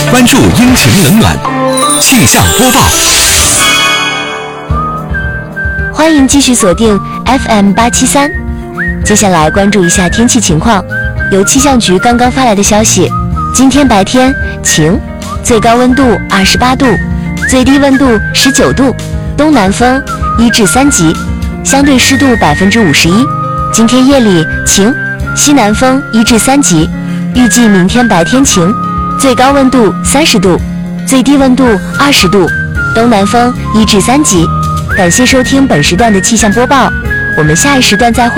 关注阴晴冷暖气象播报。 欢迎继续锁定 FM873，接下来关注一下天气情况。由气象局刚刚发来的消息，今天白天晴，最高温度28度，最低温度19度，东南风1至3级，相对湿度51%。今天夜里晴，西南风1至3级，预计明天白天晴，最高温度30度，最低温度20度，东南风1至3级。感谢收听本时段的气象播报，我们下一时段再会。